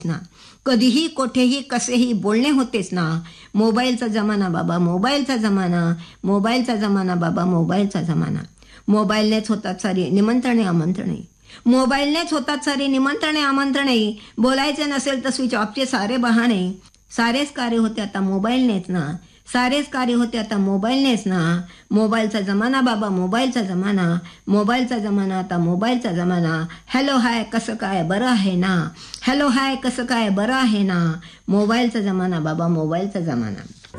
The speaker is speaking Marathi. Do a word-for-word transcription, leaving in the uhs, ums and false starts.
ना, कधीही कोठेही कसेही बोलणे होतेच ना. मोबाईलचा जमाना बाबा, मोबाईलचा जमाना, मोबाईलचा जमाना बाबा, मोबाईलचा जमाना. मोबाईलनेच होतात सारी निमंत्रणे आमंत्रणे. मोबाईलनेच होतात सारी निमंत्रणे आमंत्रणे. बोलायचे नसेल तर स्विच ऑफचे सारे बहाणे. सारेच कार्य होते आता मोबाईलनेच ना. सारेच कार्य होते आता मोबाईलनेच ना. मोबाईलचा जमाना बाबा, मोबाईलचा जमाना. मोबाईलचा जमाना आता मोबाईलचा जमाना. हॅलो हाय कसं काय बरं आहे ना. हॅलो हाय कसं काय बरं आहे ना. मोबाईलचा जमाना बाबा, मोबाईलचा जमाना.